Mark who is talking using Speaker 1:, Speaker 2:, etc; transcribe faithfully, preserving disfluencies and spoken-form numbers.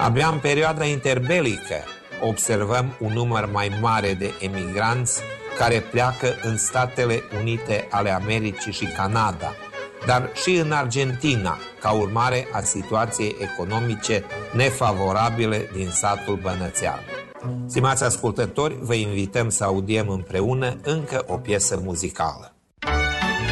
Speaker 1: Abia în perioada interbelică observăm un număr mai mare de emigranți care pleacă în Statele Unite ale Americii și Canada, dar și în Argentina, ca urmare a situației economice nefavorabile din satul Bănățean. Stimați ascultători, vă invităm să audiem împreună încă o piesă muzicală.